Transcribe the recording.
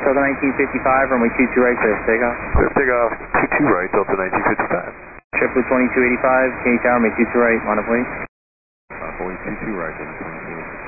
Delta 1955, runway 22 right, clear for takeoff. Clear for takeoff, 22 right, Delta 1955. JetBlue 2285, Kennedy Tower, runway 22 right, line up wait. Only 22 right, Delta 22.